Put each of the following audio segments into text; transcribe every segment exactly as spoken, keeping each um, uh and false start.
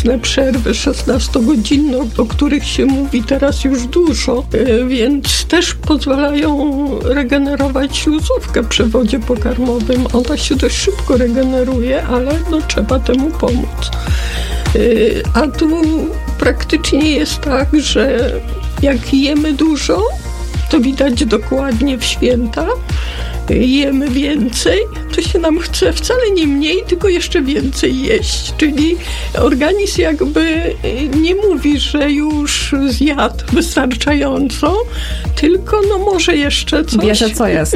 klasyczne przerwy szesnastogodzinne, o których się mówi teraz już dużo, więc też pozwalają regenerować śluzówkę przy wodzie pokarmowym. Ona się dość szybko regeneruje, ale no, trzeba temu pomóc. A tu praktycznie jest tak, że jak jemy dużo, to widać dokładnie w święta, jemy więcej, to się nam chce wcale nie mniej, tylko jeszcze więcej jeść. Czyli organizm jakby nie mówi, że już zjadł wystarczająco, tylko no może jeszcze coś. Bierze co jest.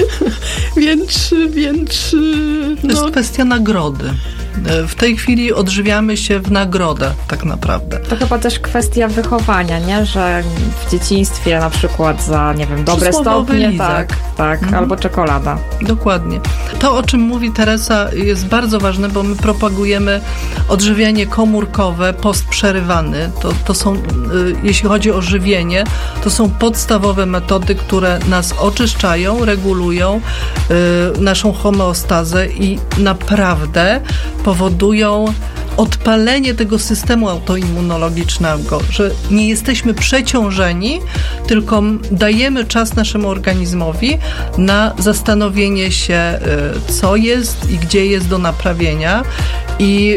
więc, więc no. To jest kwestia nagrody. W tej chwili odżywiamy się w nagrodę tak naprawdę. To chyba też kwestia wychowania, nie? Że w dzieciństwie na przykład za, nie wiem, dobre stopnie, lizak. tak, tak, mhm. albo czekolada. Dokładnie. To, o czym mówi Teresa, jest bardzo ważne, bo my propagujemy odżywianie komórkowe, post przerywany. To, to są, jeśli chodzi o żywienie, to są podstawowe metody, które nas oczyszczają, regulują y, naszą homeostazę i naprawdę powodują odpalenie tego systemu autoimmunologicznego, że nie jesteśmy przeciążeni, tylko dajemy czas naszemu organizmowi na zastanowienie się, co jest i gdzie jest do naprawienia i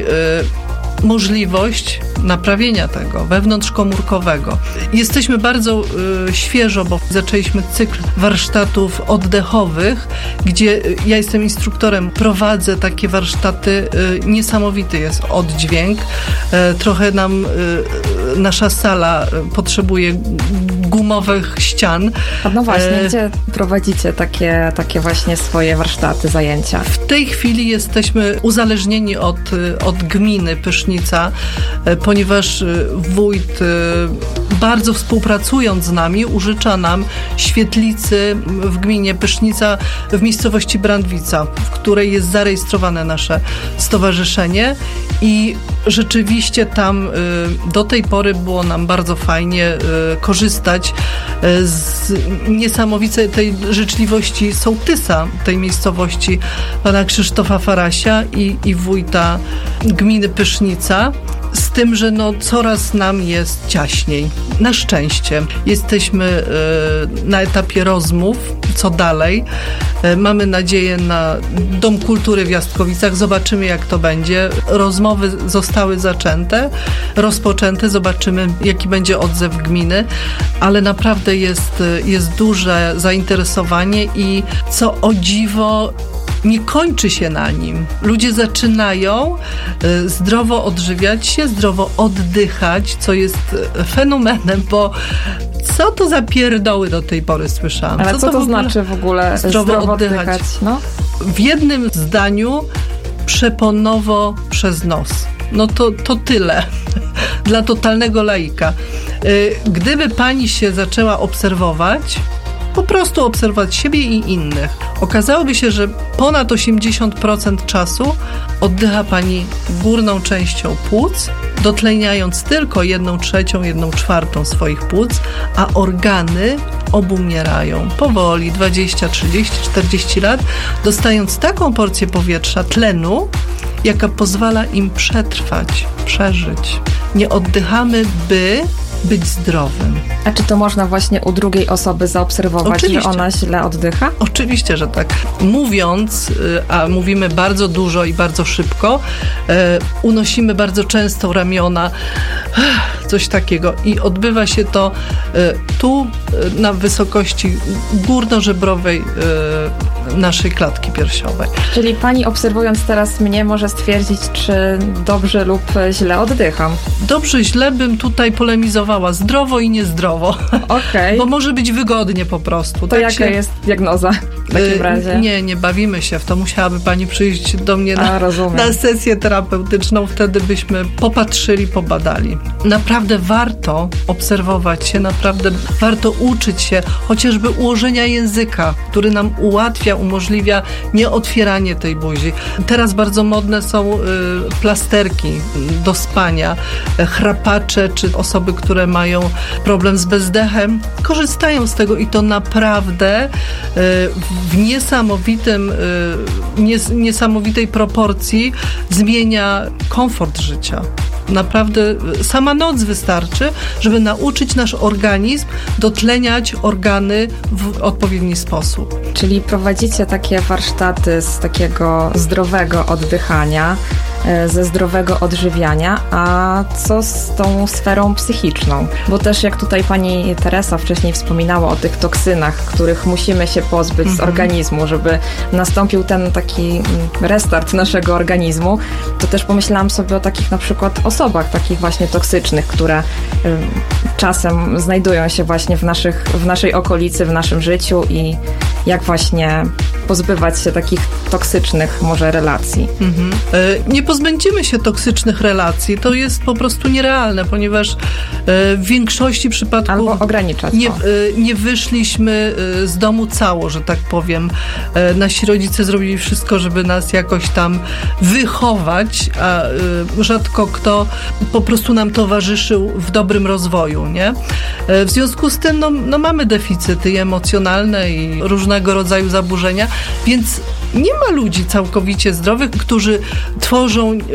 możliwość naprawienia tego wewnątrzkomórkowego. Jesteśmy bardzo y, świeżo, bo zaczęliśmy cykl warsztatów oddechowych, gdzie ja jestem instruktorem, prowadzę takie warsztaty. Y, niesamowity jest oddźwięk. Y, trochę nam y, nasza sala y, potrzebuje gumowych ścian. A no właśnie, y, gdzie prowadzicie takie, takie właśnie swoje warsztaty, zajęcia? W tej chwili jesteśmy uzależnieni od, od gminy Pysznica, ponieważ wójt, bardzo współpracując z nami, użycza nam świetlicy w gminie Pysznica w miejscowości Brandwica, w której jest zarejestrowane nasze stowarzyszenie i rzeczywiście tam do tej pory było nam bardzo fajnie korzystać z niesamowitej tej życzliwości sołtysa tej miejscowości, pana Krzysztofa Farasia i, i wójta gminy Pysznica. Z tym, że no coraz nam jest ciaśniej. Na szczęście jesteśmy y, na etapie rozmów, co dalej. Y, mamy nadzieję na Dom Kultury w Jastkowicach. Zobaczymy, jak to będzie. Rozmowy zostały zaczęte, rozpoczęte. Zobaczymy, jaki będzie odzew gminy, ale naprawdę jest, jest duże zainteresowanie i co o dziwo nie kończy się na nim. Ludzie zaczynają y, zdrowo odżywiać się, zdrowo oddychać, co jest fenomenem, bo co to za pierdoły do tej pory słyszałam? Ale co, co to, to znaczy w ogóle zdrowo, zdrowo oddychać? oddychać? No? W jednym zdaniu przeponowo przez nos. No to, to tyle dla totalnego laika. Y, gdyby pani się zaczęła obserwować, po prostu obserwować siebie i innych. Okazałoby się, że ponad osiemdziesiąt procent czasu oddycha pani górną częścią płuc, dotleniając tylko jedną trzecią, jedną czwartą swoich płuc, a organy obumierają powoli, dwadzieścia, trzydzieści, czterdzieści lat, dostając taką porcję powietrza, tlenu, jaka pozwala im przetrwać, przeżyć. Nie oddychamy, by być zdrowym. A czy to można właśnie u drugiej osoby zaobserwować, Oczywiście. że ona źle oddycha? Oczywiście, że tak. Mówiąc, a mówimy bardzo dużo i bardzo szybko, unosimy bardzo często ramiona, coś takiego i odbywa się to tu na wysokości górnożebrowej naszej klatki piersiowej. Czyli pani, obserwując teraz mnie, może stwierdzić, czy dobrze lub źle oddycham? Dobrze, źle bym tutaj polemizowała. Zdrowo i niezdrowo. Okej. Bo może być wygodnie po prostu. To tak jaka się... jest diagnoza w takim razie? Nie, nie bawimy się w to. Musiałaby pani przyjść do mnie na, A, na sesję terapeutyczną. Wtedy byśmy popatrzyli, pobadali. Naprawdę warto obserwować się, naprawdę warto uczyć się chociażby ułożenia języka, który nam ułatwia, umożliwia nieotwieranie tej buzi. Teraz bardzo modne są y, plasterki do spania, chrapacze czy osoby, które mają problem z bezdechem, korzystają z tego i to naprawdę y, w niesamowitym, y, nies, niesamowitej proporcji zmienia komfort życia. Naprawdę sama noc wystarczy, żeby nauczyć nasz organizm dotleniać organy w odpowiedni sposób. Czyli prowadzicie takie warsztaty z takiego zdrowego oddychania, ze zdrowego odżywiania, a co z tą sferą psychiczną? Bo też jak tutaj pani Teresa wcześniej wspominała o tych toksynach, których musimy się pozbyć mm-hmm. z organizmu, żeby nastąpił ten taki restart naszego organizmu, to też pomyślałam sobie o takich na przykład osobach takich właśnie toksycznych, które y, czasem znajdują się właśnie w, naszych, w naszej okolicy, w naszym życiu i jak właśnie pozbywać się takich toksycznych może relacji. Mhm. Nie pozbędziemy się toksycznych relacji. To jest po prostu nierealne, ponieważ w większości przypadków albo ograniczać nie, nie wyszliśmy z domu cało, że tak powiem. Nasi rodzice zrobili wszystko, żeby nas jakoś tam wychować, a rzadko kto po prostu nam towarzyszył w dobrym rozwoju, nie? W związku z tym no, no mamy deficyty emocjonalne i różnego rodzaju zaburzenia, więc nie ma ludzi całkowicie zdrowych, którzy tworzą y,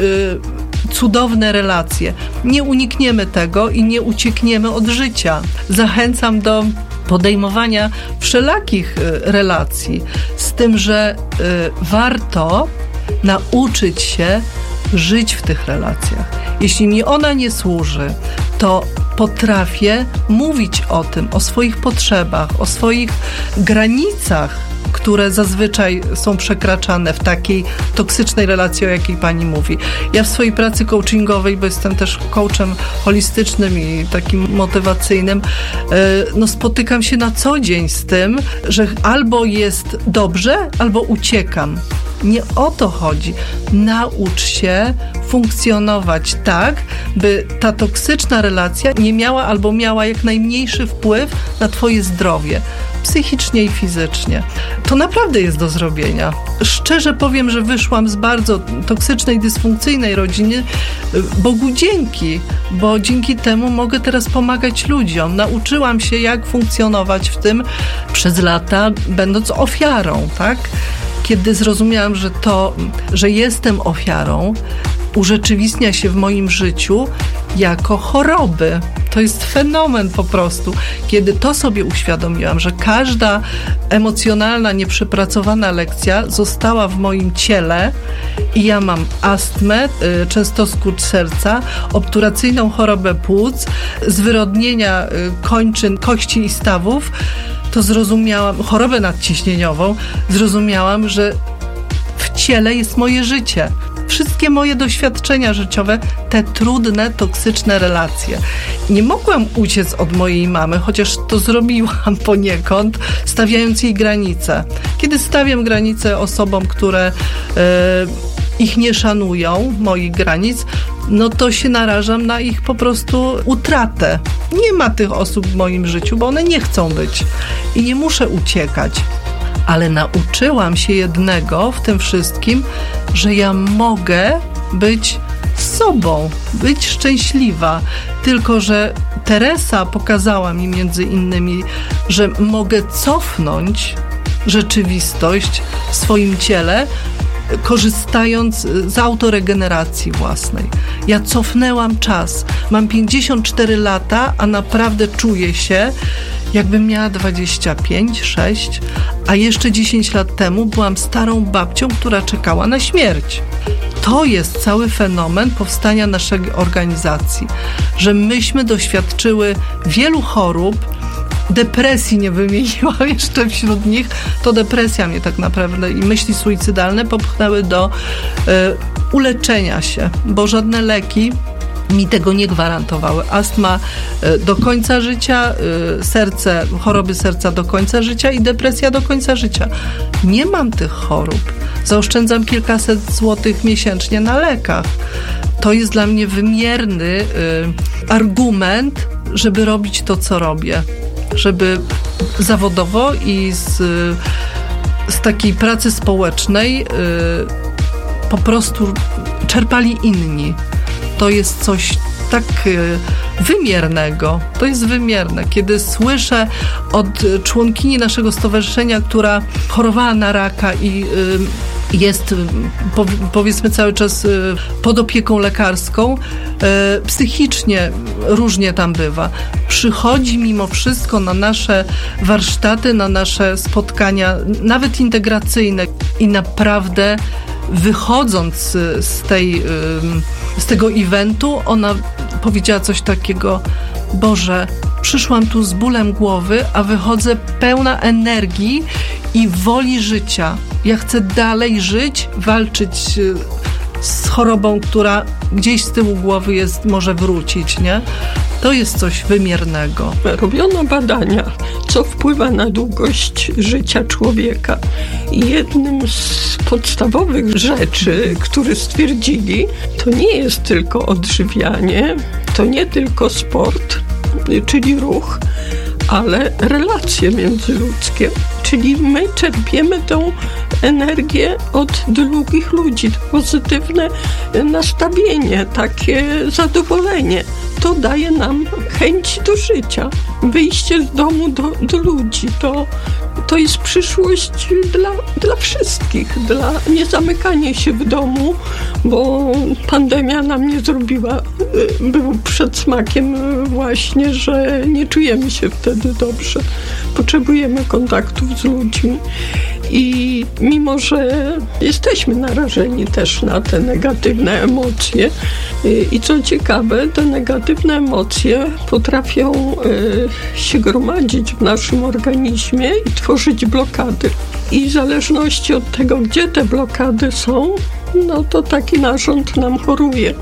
cudowne relacje. Nie unikniemy tego i nie uciekniemy od życia. Zachęcam do podejmowania wszelakich y, relacji, z tym, że y, warto nauczyć się żyć w tych relacjach. Jeśli mi ona nie służy, to potrafię mówić o tym, o swoich potrzebach, o swoich granicach, które zazwyczaj są przekraczane w takiej toksycznej relacji, o jakiej pani mówi. Ja w swojej pracy coachingowej, bo jestem też coachem holistycznym i takim motywacyjnym, no spotykam się na co dzień z tym, że albo jest dobrze, albo uciekam. Nie o to chodzi. Naucz się funkcjonować tak, by ta toksyczna relacja nie miała albo miała jak najmniejszy wpływ na twoje zdrowie. Psychicznie i fizycznie. To naprawdę jest do zrobienia. Szczerze powiem, że wyszłam z bardzo toksycznej, dysfunkcyjnej rodziny, Bogu dzięki, bo dzięki temu mogę teraz pomagać ludziom. Nauczyłam się, jak funkcjonować w tym przez lata, będąc ofiarą, tak? Kiedy zrozumiałam, że to, że jestem ofiarą, urzeczywistnia się w moim życiu jako choroby. To jest fenomen po prostu. Kiedy to sobie uświadomiłam, że każda emocjonalna, nieprzepracowana lekcja została w moim ciele i ja mam astmę, często skurcz serca, obturacyjną chorobę płuc, zwyrodnienia kończyn, kości i stawów, to zrozumiałam, chorobę nadciśnieniową, zrozumiałam, że w ciele jest moje życie. Wszystkie moje doświadczenia życiowe, te trudne, toksyczne relacje. Nie mogłam uciec od mojej mamy, chociaż to zrobiłam poniekąd, stawiając jej granice. Kiedy stawiam granice osobom, które e, ich nie szanują, moich granic, no to się narażam na ich po prostu utratę. Nie ma tych osób w moim życiu, bo one nie chcą być i nie muszę uciekać. Ale nauczyłam się jednego w tym wszystkim, że ja mogę być sobą, być szczęśliwa. Tylko że Teresa pokazała mi między innymi, że mogę cofnąć rzeczywistość w swoim ciele, korzystając z autoregeneracji własnej. Ja cofnęłam czas. Mam pięćdziesiąt cztery lata, a naprawdę czuję się, jakbym miała dwadzieścia pięć, sześć, a jeszcze dziesięć lat temu byłam starą babcią, która czekała na śmierć. To jest cały fenomen powstania naszej organizacji, że myśmy doświadczyły wielu chorób, depresji nie wymieniłam jeszcze wśród nich, to depresja mnie tak naprawdę i myśli suicydalne popchnęły do y, uleczenia się, bo żadne leki mi tego nie gwarantowały. Astma y, do końca życia, y, serce, choroby serca do końca życia i depresja do końca życia. Nie mam tych chorób. Zaoszczędzam kilkaset złotych miesięcznie na lekach. To jest dla mnie wymierny y, argument, żeby robić to, co robię. Żeby zawodowo i z, z takiej pracy społecznej y, po prostu czerpali inni. To jest coś tak y, wymiernego. To jest wymierne. Kiedy słyszę od członkini naszego stowarzyszenia, która chorowała na raka i y, jest powiedzmy cały czas pod opieką lekarską, psychicznie różnie tam bywa. Przychodzi mimo wszystko na nasze warsztaty, na nasze spotkania, nawet integracyjne i naprawdę wychodząc z tej, z tego eventu, ona powiedziała coś takiego: Boże, przyszłam tu z bólem głowy, a wychodzę pełna energii i woli życia. Ja chcę dalej żyć, walczyć z chorobą, która gdzieś z tyłu głowy jest, może wrócić, nie? To jest coś wymiernego. Robiono badania, co wpływa na długość życia człowieka. I jednym z podstawowych rzeczy, które stwierdzili, to nie jest tylko odżywianie, to nie tylko sport, czyli ruch, ale relacje międzyludzkie. Czyli my czerpiemy tą energię od drugich ludzi. Pozytywne nastawienie, takie zadowolenie. To daje nam chęć do życia. Wyjście z domu do, do ludzi. To, to jest przyszłość dla, dla wszystkich. Dla niezamykania się w domu, bo pandemia nam nie zrobiła, był przedsmakiem właśnie, że nie czujemy się wtedy dobrze. Potrzebujemy kontaktów z ludźmi i mimo, że jesteśmy narażeni też na te negatywne emocje i co ciekawe, te negatywne emocje potrafią się gromadzić w naszym organizmie i tworzyć blokady. I w zależności od tego, gdzie te blokady są, no to taki narząd nam choruje.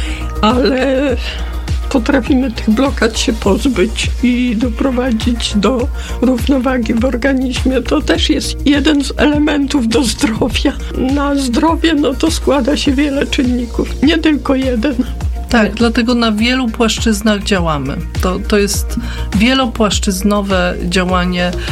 Ale potrafimy tych blokad się pozbyć i doprowadzić do równowagi w organizmie. To też jest jeden z elementów do zdrowia. Na zdrowie no to składa się wiele czynników, nie tylko jeden. Tak, dlatego na wielu płaszczyznach działamy. To, to jest wielopłaszczyznowe działanie e,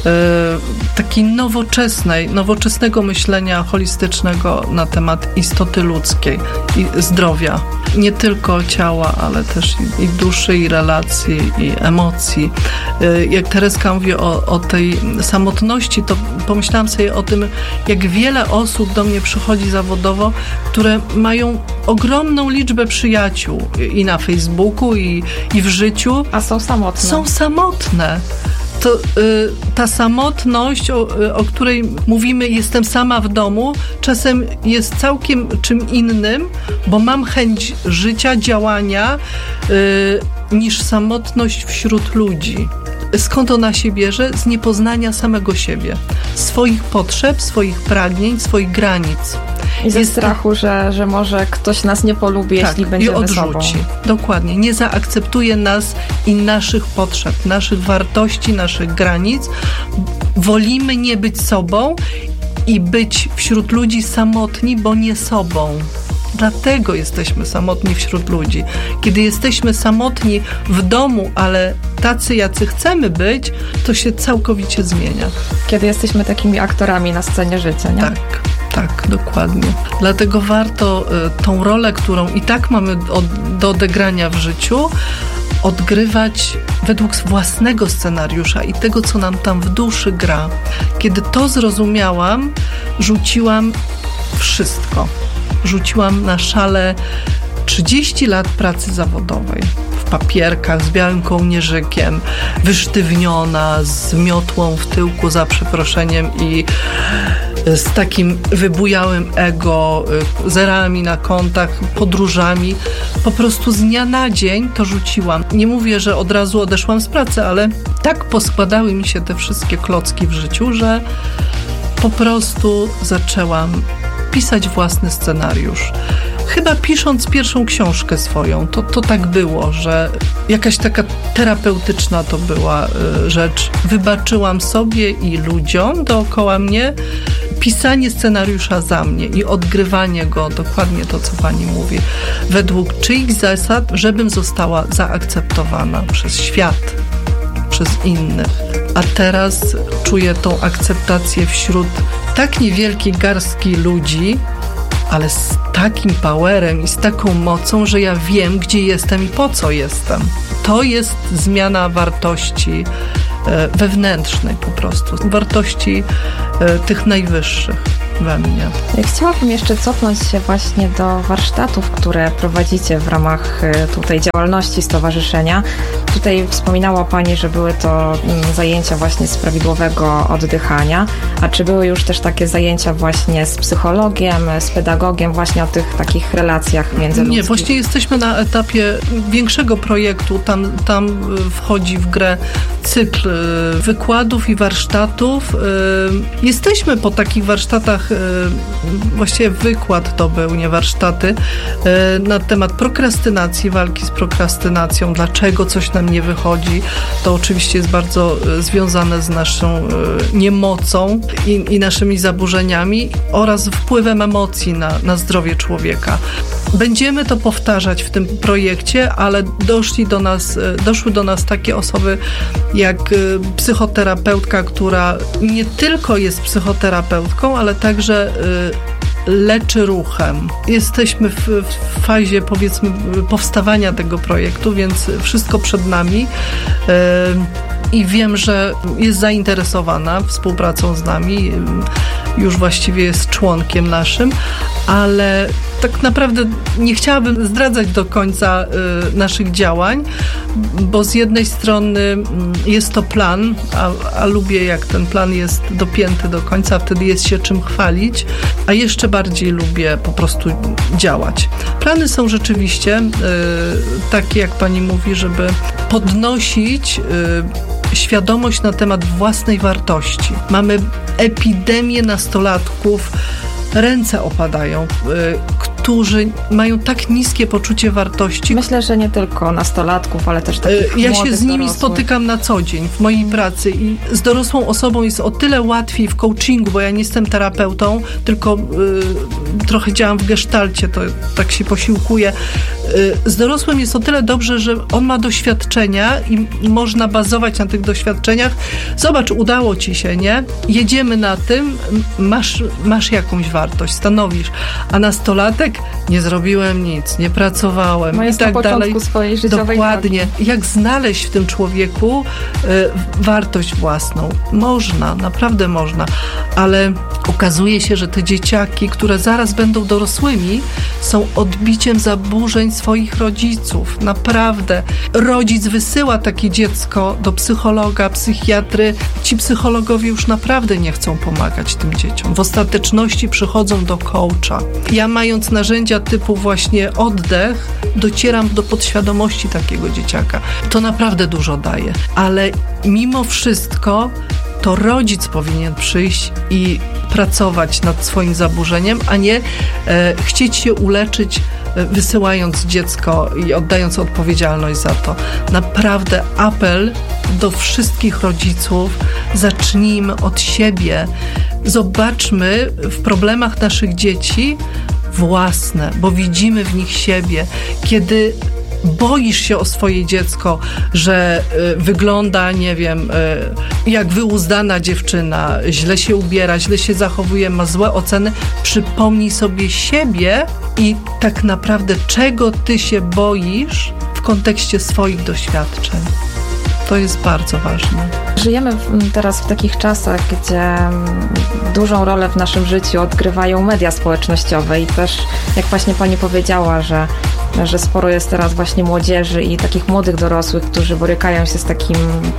takiej nowoczesnej, nowoczesnego myślenia holistycznego na temat istoty ludzkiej i zdrowia. Nie tylko ciała, ale też i, i duszy, i relacji, i emocji. E, jak Tereska mówi o, o tej samotności, to pomyślałam sobie o tym, jak wiele osób do mnie przychodzi zawodowo, które mają ogromną liczbę przyjaciół i na Facebooku, i, i w życiu. A są samotne. Są samotne. To, y, ta samotność, o, o której mówimy, jestem sama w domu, czasem jest całkiem czym innym, bo mam chęć życia, działania, y, niż samotność wśród ludzi. Skąd ona się bierze? Z niepoznania samego siebie. Swoich potrzeb, swoich pragnień, swoich granic. I ze jest strachu, że, że może ktoś nas nie polubi, tak, jeśli będziemy i odrzuci. sobą. Dokładnie. Nie zaakceptuje nas i naszych potrzeb, naszych wartości, naszych granic. Wolimy nie być sobą i być wśród ludzi samotni, bo nie sobą. Dlatego jesteśmy samotni wśród ludzi. Kiedy jesteśmy samotni w domu, ale tacy, jacy chcemy być, to się całkowicie zmienia. Kiedy jesteśmy takimi aktorami na scenie życia, nie? Tak. Tak, dokładnie. Dlatego warto y, tą rolę, którą i tak mamy od, do odegrania w życiu, odgrywać według własnego scenariusza i tego, co nam tam w duszy gra. Kiedy to zrozumiałam, rzuciłam wszystko. Rzuciłam na szale trzydzieści lat pracy zawodowej. W papierkach, z białym kołnierzykiem, wysztywniona, z miotłą w tyłku, za przeproszeniem, i z takim wybujałym ego, zerami na kontach, podróżami. Po prostu z dnia na dzień to rzuciłam. Nie mówię, że od razu odeszłam z pracy, ale tak poskładały mi się te wszystkie klocki w życiu, że po prostu zaczęłam pisać własny scenariusz. Chyba pisząc pierwszą książkę swoją, to, to tak było, że jakaś taka terapeutyczna to była y, rzecz. Wybaczyłam sobie i ludziom dookoła mnie pisanie scenariusza za mnie i odgrywanie go, dokładnie to, co pani mówi, według czyichś zasad, żebym została zaakceptowana przez świat, przez innych. A teraz czuję tą akceptację wśród tak niewielkiej garstki ludzi, ale z takim powerem i z taką mocą, że ja wiem, gdzie jestem i po co jestem. To jest zmiana wartości e, wewnętrznej po prostu, wartości e, tych najwyższych. we mnie. Chciałabym jeszcze cofnąć się właśnie do warsztatów, które prowadzicie w ramach tutaj działalności stowarzyszenia. Tutaj wspominała Pani, że były to zajęcia właśnie z prawidłowego oddychania, a czy były już też takie zajęcia właśnie z psychologiem, z pedagogiem, właśnie o tych takich relacjach międzyludzkich? Nie, właśnie jesteśmy na etapie większego projektu. Tam, tam wchodzi w grę cykl wykładów i warsztatów. Jesteśmy po takich warsztatach, właściwie wykład to był, nie warsztaty, na temat prokrastynacji, walki z prokrastynacją, dlaczego coś nam nie wychodzi. To oczywiście jest bardzo związane z naszą niemocą i, i naszymi zaburzeniami oraz wpływem emocji na, na zdrowie człowieka. Będziemy to powtarzać w tym projekcie, ale doszli do nas, doszły do nas takie osoby jak psychoterapeutka, która nie tylko jest psychoterapeutką, ale także leczy ruchem. Jesteśmy w, w fazie, powiedzmy, powstawania tego projektu, więc wszystko przed nami. I wiem, że jest zainteresowana współpracą z nami, już właściwie jest członkiem naszym, ale tak naprawdę nie chciałabym zdradzać do końca y, naszych działań, bo z jednej strony jest to plan, a, a lubię, jak ten plan jest dopięty do końca, wtedy jest się czym chwalić, a jeszcze bardziej lubię po prostu działać. Plany są rzeczywiście y, takie, jak Pani mówi, żeby podnosić y, świadomość na temat własnej wartości. Mamy epidemię nastolatków, ręce opadają, którzy mają tak niskie poczucie wartości. Myślę, że nie tylko nastolatków, ale też takich Ja młodych, się z nimi dorosłych. spotykam na co dzień w mojej pracy i z dorosłą osobą jest o tyle łatwiej w coachingu, bo ja nie jestem terapeutą, tylko y, trochę działam w gestalcie, to tak się posiłkuję. Y, z dorosłym jest o tyle dobrze, że on ma doświadczenia i można bazować na tych doświadczeniach. Zobacz, udało ci się, nie? Jedziemy na tym, masz, masz jakąś wartość, stanowisz, a nastolatek nie zrobiłem nic, nie pracowałem no i tak na dalej. Swojej życiowej Dokładnie. Drogi. Jak znaleźć w tym człowieku y, wartość własną? Można, naprawdę można, ale okazuje się, że te dzieciaki, które zaraz będą dorosłymi, są odbiciem zaburzeń swoich rodziców. Naprawdę. Rodzic wysyła takie dziecko do psychologa, psychiatry. Ci psychologowie już naprawdę nie chcą pomagać tym dzieciom. W ostateczności przychodzą do coacha. Ja, mając narzędzia typu właśnie oddech, docieram do podświadomości takiego dzieciaka. To naprawdę dużo daje. Ale mimo wszystko to rodzic powinien przyjść i pracować nad swoim zaburzeniem, a nie e, chcieć się uleczyć, e, wysyłając dziecko i oddając odpowiedzialność za to. Naprawdę apel do wszystkich rodziców: zacznijmy od siebie. Zobaczmy w problemach naszych dzieci własne, bo widzimy w nich siebie. Kiedy boisz się o swoje dziecko, że y, wygląda, nie wiem, y, jak wyuzdana dziewczyna, źle się ubiera, źle się zachowuje, ma złe oceny, przypomnij sobie siebie i tak naprawdę czego ty się boisz w kontekście swoich doświadczeń. To jest bardzo ważne. Żyjemy w, teraz w takich czasach, gdzie dużą rolę w naszym życiu odgrywają media społecznościowe i też, jak właśnie Pani powiedziała, że, że sporo jest teraz właśnie młodzieży i takich młodych dorosłych, którzy borykają się z takim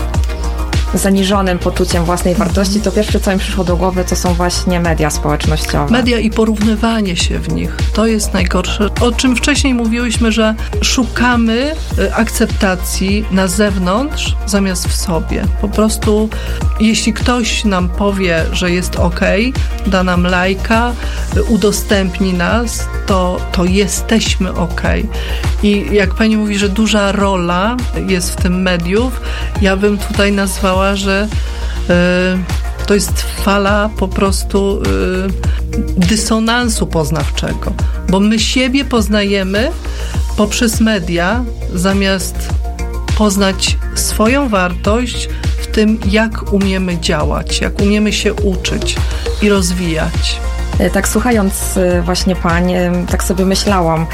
zaniżonym poczuciem własnej wartości, to pierwsze, co im przyszło do głowy, to są właśnie media społecznościowe. Media i porównywanie się w nich. To jest najgorsze. O czym wcześniej mówiłyśmy, że szukamy akceptacji na zewnątrz zamiast w sobie. Po prostu jeśli ktoś nam powie, że jest okej, da nam lajka, udostępni nas, to, to jesteśmy okej. I jak Pani mówi, że duża rola jest w tym mediów, ja bym tutaj nazwała, że y, to jest fala po prostu y, dysonansu poznawczego, bo my siebie poznajemy poprzez media, zamiast poznać swoją wartość w tym, jak umiemy działać, jak umiemy się uczyć i rozwijać. Tak słuchając właśnie pań, tak sobie myślałam,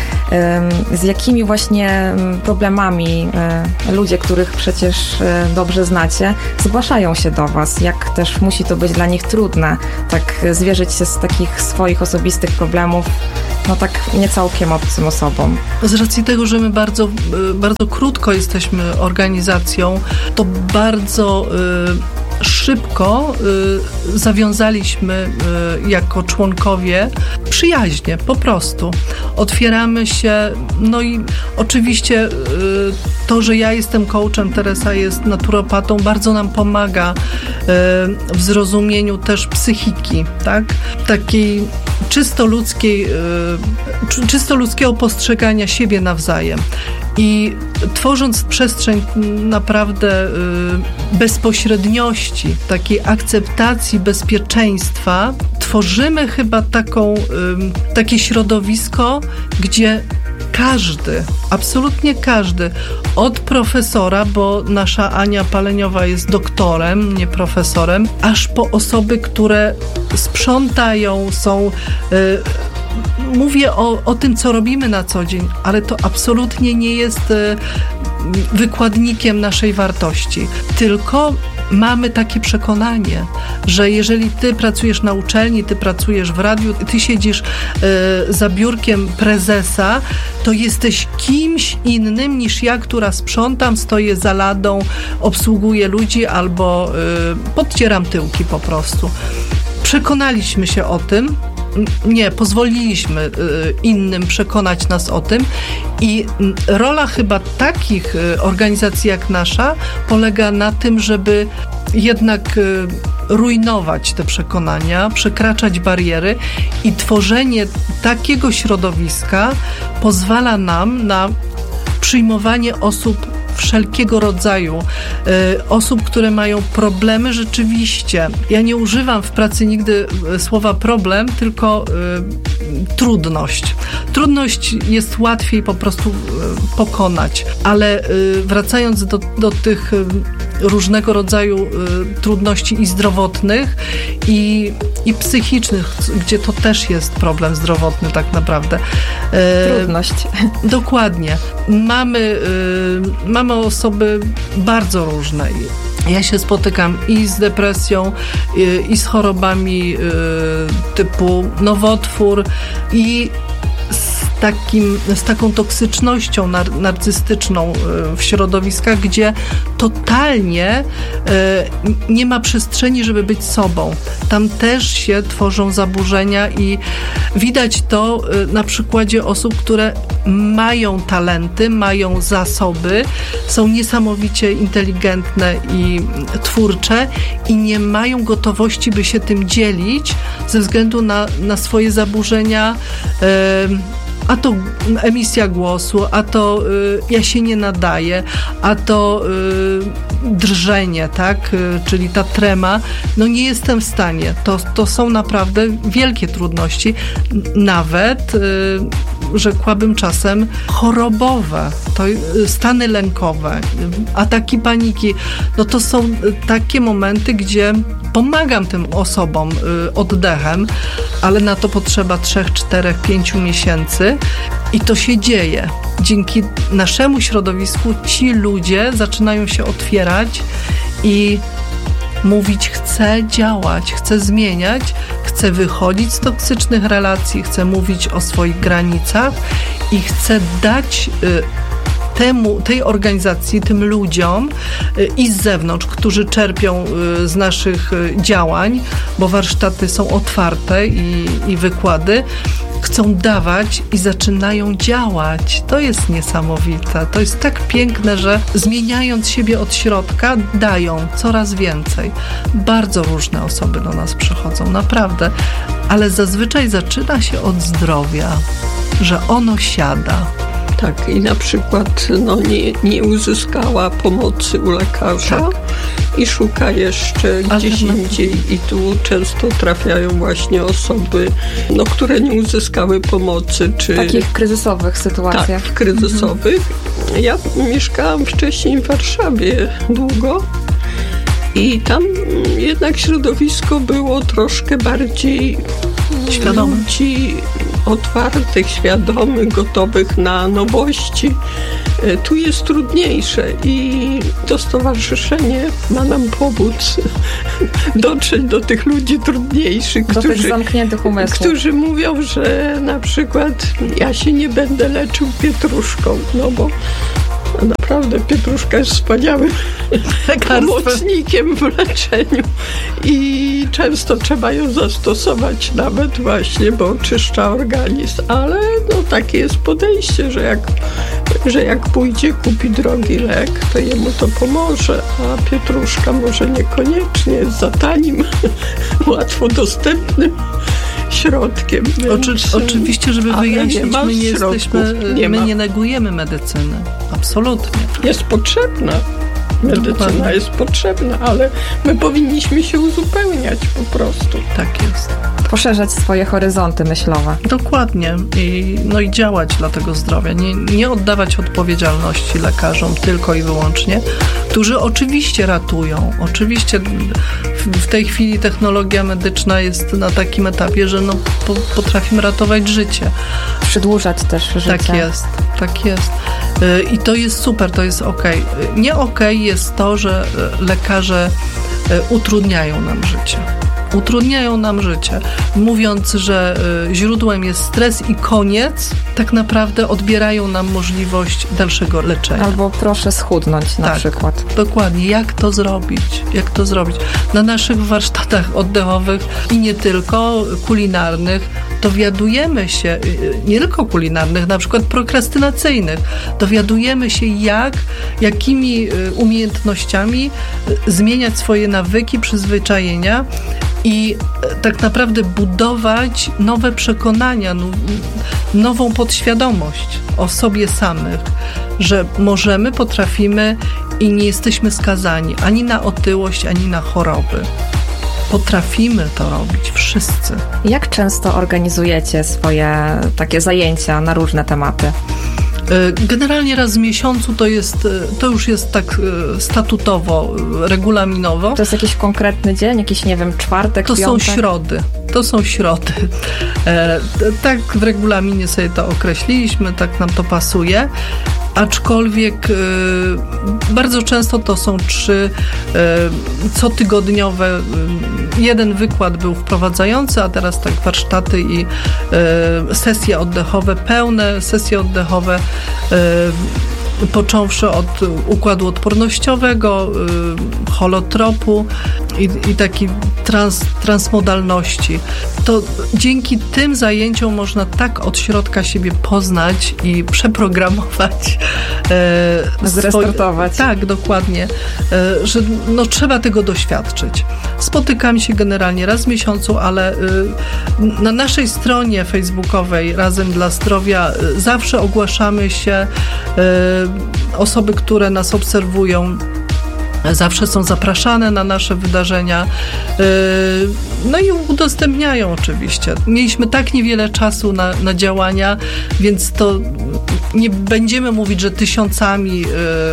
z jakimi właśnie problemami ludzie, których przecież dobrze znacie, zgłaszają się do was, jak też musi to być dla nich trudne, tak zwierzyć się z takich swoich osobistych problemów, no tak nie całkiem obcym osobom. Z racji tego, że my bardzo, bardzo krótko jesteśmy organizacją, to bardzo y, szybko y, zawiązaliśmy y, jako członkowie przyjaźnie, po prostu. Otwieramy się, no i oczywiście y, to, że ja jestem coachem, Teresa jest naturopatą, bardzo nam pomaga y, w zrozumieniu też psychiki, tak? Takiej czysto ludzkiej, y, czysto ludzkiego postrzegania siebie nawzajem. I tworząc przestrzeń naprawdę y, bezpośredniości, takiej akceptacji bezpieczeństwa, tworzymy chyba taką, y, takie środowisko, gdzie każdy, absolutnie każdy, od profesora, bo nasza Ania Paleniowa jest doktorem, nie profesorem, aż po osoby, które sprzątają, są... Y, Mówię o, o tym, co robimy na co dzień, ale to absolutnie nie jest y, wykładnikiem naszej wartości. Tylko mamy takie przekonanie, że jeżeli ty pracujesz na uczelni, ty pracujesz w radiu, ty siedzisz y, za biurkiem prezesa, to jesteś kimś innym niż ja, która sprzątam, stoję za ladą, obsługuję ludzi albo y, podcieram tyłki po prostu. Przekonaliśmy się o tym, nie, pozwoliliśmy y, innym przekonać nas o tym i rola chyba takich y, organizacji jak nasza polega na tym, żeby jednak y, rujnować te przekonania, przekraczać bariery i tworzenie takiego środowiska pozwala nam na przyjmowanie osób wszelkiego rodzaju, y, osób, które mają problemy rzeczywiście. Ja nie używam w pracy nigdy słowa problem, tylko y, trudność. Trudność jest łatwiej po prostu y, pokonać, ale y, wracając do, do tych y, różnego rodzaju y, trudności i zdrowotnych i, i psychicznych, gdzie to też jest problem zdrowotny tak naprawdę. Y, Trudność. Dokładnie. Mamy, y, mamy osoby bardzo różne. Ja się spotykam i z depresją, i, i z chorobami y, typu nowotwór, i z, takim, z taką toksycznością nar- narcystyczną y, w środowiskach, gdzie totalnie y, nie ma przestrzeni, żeby być sobą. Tam też się tworzą zaburzenia i widać to y, na przykładzie osób, które mają talenty, mają zasoby, są niesamowicie inteligentne i twórcze i nie mają gotowości, by się tym dzielić ze względu na, na swoje zaburzenia, yy, a to emisja głosu, a to y, ja się nie nadaję, a to y, drżenie, tak, y, czyli ta trema, no nie jestem w stanie. To, to są naprawdę wielkie trudności, nawet y, rzekłabym czasem chorobowe, to y, stany lękowe, y, ataki paniki, no to są y, takie momenty, gdzie pomagam tym osobom y, oddechem, ale na to potrzeba trzech, czterech, pięciu miesięcy i to się dzieje. Dzięki naszemu środowisku ci ludzie zaczynają się otwierać i mówić: chcę działać, chcę zmieniać, chcę wychodzić z toksycznych relacji, chcę mówić o swoich granicach i chcę dać y, Temu, tej organizacji, tym ludziom y, i z zewnątrz, którzy czerpią y, z naszych y, działań, bo warsztaty są otwarte i, i wykłady, chcą dawać i zaczynają działać. To jest niesamowite. To jest tak piękne, że zmieniając siebie od środka, dają coraz więcej. Bardzo różne osoby do nas przychodzą, naprawdę. Ale zazwyczaj zaczyna się od zdrowia, że ono siada. Tak, i na przykład no, nie, nie uzyskała pomocy u lekarza, tak, i szuka jeszcze gdzieś indziej i tu często trafiają właśnie osoby, no, które nie uzyskały pomocy. Czy... W takich kryzysowych sytuacjach. Tak, kryzysowych. Mhm. Ja mieszkałam wcześniej w Warszawie długo i tam jednak środowisko było troszkę bardziej Świadomych. ludzi otwartych, świadomych, gotowych na nowości. Tu jest trudniejsze i to stowarzyszenie ma nam pomóc dotrzeć do tych ludzi trudniejszych, do którzy, tych zamkniętych umysłów. którzy mówią, że na przykład ja się nie będę leczył pietruszką, no bo naprawdę pietruszka jest wspaniałym pomocnikiem w leczeniu i często trzeba ją zastosować nawet właśnie, bo oczyszcza organizm, ale no takie jest podejście, że jak, że jak pójdzie, kupi drogi lek, to jemu to pomoże, a pietruszka może niekoniecznie, jest za tanim, łatwo dostępnym środkiem. Oczy, oczywiście, żeby wyjaśnić, nie my nie jesteśmy, nie my ma. nie negujemy medycyny. Absolutnie. Jest potrzebna. Medycyna Dokładnie. jest potrzebna, ale my powinniśmy się uzupełniać po prostu. Tak jest. Poszerzać swoje horyzonty myślowe. Dokładnie. I, no i działać dla tego zdrowia. Nie, nie oddawać odpowiedzialności lekarzom tylko i wyłącznie, którzy oczywiście ratują. Oczywiście w, w tej chwili technologia medyczna jest na takim etapie, że no, po, potrafimy ratować życie. Przedłużać też życie. Tak jest, tak jest. I to jest super, to jest okej. Nie okej jest to, że lekarze utrudniają nam życie. Utrudniają nam życie, mówiąc, że źródłem jest stres i koniec, tak naprawdę odbierają nam możliwość dalszego leczenia. Albo proszę schudnąć na tak, przykład. Dokładnie. Jak to zrobić? Jak to zrobić? Na naszych warsztatach oddechowych i nie tylko kulinarnych dowiadujemy się, nie tylko kulinarnych, na przykład prokrastynacyjnych, dowiadujemy się jak, jakimi umiejętnościami zmieniać swoje nawyki, przyzwyczajenia i tak naprawdę budować nowe przekonania, nową podświadomość o sobie samych, że możemy, potrafimy i nie jesteśmy skazani ani na otyłość, ani na choroby. Potrafimy to robić wszyscy. Jak często organizujecie swoje takie zajęcia na różne tematy? Generalnie raz w miesiącu to jest, to już jest tak statutowo, regulaminowo. To jest jakiś konkretny dzień, jakiś, nie wiem, czwartek, To piątek? są środy. To są środy. E, tak w regulaminie sobie to określiliśmy, tak nam to pasuje. Aczkolwiek e, bardzo często to są trzy e, cotygodniowe. Jeden wykład był wprowadzający, a teraz tak warsztaty i e, sesje oddechowe, pełne sesje oddechowe, e, począwszy od układu odpornościowego, y, holotropu i, i takiej trans, transmodalności. To dzięki tym zajęciom można tak od środka siebie poznać i przeprogramować. E, Zrestartować. Swoje, tak, dokładnie. E, że no, trzeba tego doświadczyć. Spotykam się generalnie raz w miesiącu, ale y, na naszej stronie facebookowej Razem dla Zdrowia y, zawsze ogłaszamy się. Y, Osoby, które nas obserwują, zawsze są zapraszane na nasze wydarzenia. No i udostępniają oczywiście. Mieliśmy tak niewiele czasu na, na działania, więc to nie będziemy mówić, że tysiącami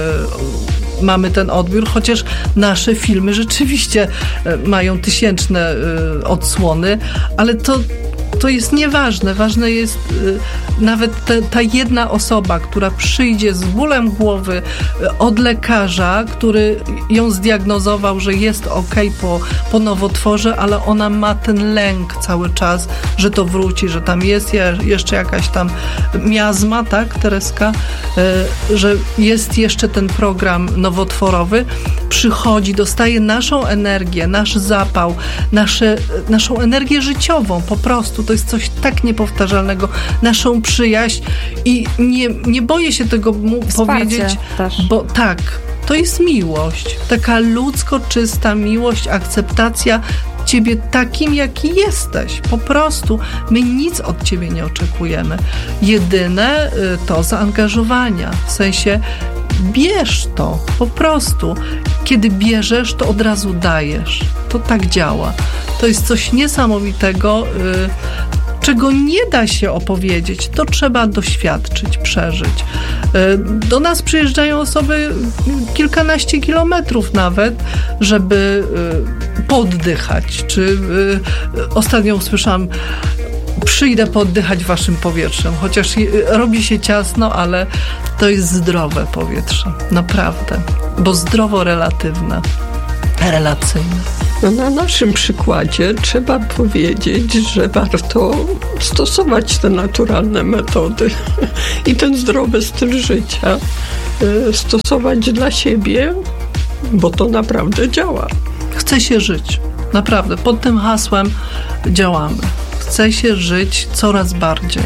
mamy ten odbiór, chociaż nasze filmy rzeczywiście mają tysięczne odsłony, ale to To jest nieważne. Ważne jest y, nawet te, ta jedna osoba, która przyjdzie z bólem głowy y, od lekarza, który ją zdiagnozował, że jest okej po, po nowotworze, ale ona ma ten lęk cały czas, że to wróci, że tam jest je, jeszcze jakaś tam miazma, tak, Tereska? Y, że jest jeszcze ten program nowotworowy. Przychodzi, dostaje naszą energię, nasz zapał, nasze, naszą energię życiową po prostu. To jest coś tak niepowtarzalnego, naszą przyjaźń i nie, nie boję się tego mu powiedzieć, też. Bo tak, to jest miłość. Taka ludzko czysta miłość, akceptacja ciebie takim, jaki jesteś. Po prostu my nic od ciebie nie oczekujemy. Jedyne to zaangażowania, w sensie bierz to, po prostu. Kiedy bierzesz, to od razu dajesz. To tak działa. To jest coś niesamowitego. czego nie da się opowiedzieć, to trzeba doświadczyć, przeżyć. Do nas przyjeżdżają osoby kilkanaście kilometrów nawet, żeby pooddychać. Czy ostatnio usłyszałam, przyjdę pooddychać waszym powietrzem, chociaż robi się ciasno, ale to jest zdrowe powietrze, naprawdę, bo zdrowo relatywne, relacyjne. No na naszym przykładzie trzeba powiedzieć, że warto stosować te naturalne metody i ten zdrowy styl życia stosować dla siebie, bo to naprawdę działa. Chce się żyć, naprawdę, pod tym hasłem działamy. Chce się żyć coraz bardziej.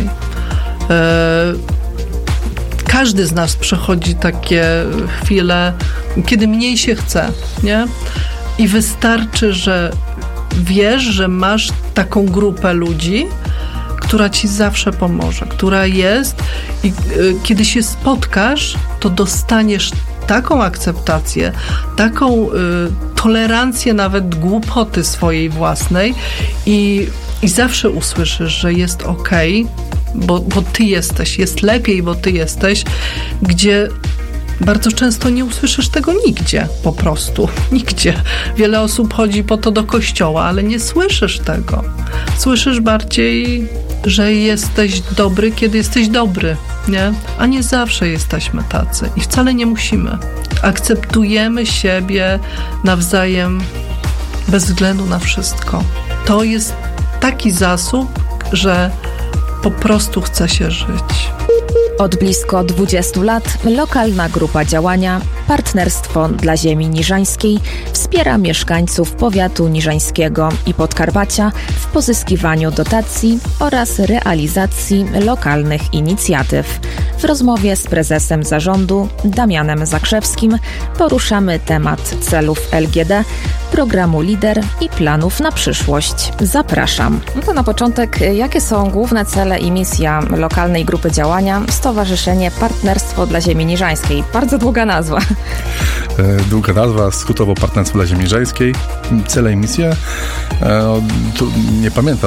E, każdy z nas przechodzi takie chwile, kiedy mniej się chce, nie? I wystarczy, że wiesz, że masz taką grupę ludzi, która ci zawsze pomoże, która jest i y, kiedy się spotkasz, to dostaniesz taką akceptację, taką y, tolerancję nawet głupoty swojej własnej i, i zawsze usłyszysz, że jest okej, bo, bo ty jesteś, jest lepiej, bo ty jesteś, gdzie bardzo często nie usłyszysz tego nigdzie, po prostu, nigdzie. Wiele osób chodzi po to do kościoła, ale nie słyszysz tego. Słyszysz bardziej, że jesteś dobry, kiedy jesteś dobry, nie? A nie zawsze jesteśmy tacy i wcale nie musimy. Akceptujemy siebie nawzajem bez względu na wszystko. To jest taki zasób, że po prostu chce się żyć. Od blisko dwudziestu lat lokalna grupa działania Partnerstwo dla Ziemi Niżańskiej wspiera mieszkańców powiatu niżańskiego i Podkarpacia w pozyskiwaniu dotacji oraz realizacji lokalnych inicjatyw. W rozmowie z prezesem zarządu Damianem Zakrzewskim poruszamy temat celów L G D, programu LIDER i planów na przyszłość. Zapraszam. No to na początek, jakie są główne cele i misja lokalnej grupy działania Stowarzyszenie Partnerstwo dla Ziemi Niżańskiej? Bardzo długa nazwa. Długa nazwa, skrótowo Partnerstwo dla Ziemi Niżańskiej. Cele i misje? No, tu nie pamiętam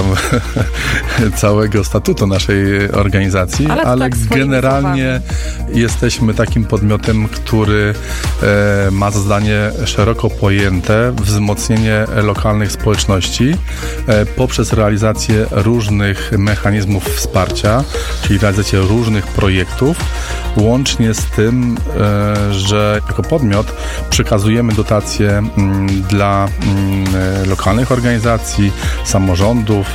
całego statutu naszej organizacji, ale, ale tak generalnie słowami. Jesteśmy takim podmiotem, który e, ma za zadanie szeroko pojęte wzmocnienie lokalnych społeczności e, poprzez realizację różnych mechanizmów wsparcia, czyli realizację różnych projektów, łącznie z tym, e, że jako podmiot przekazujemy dotacje m, dla m, lokalnych organizacji, samorządów,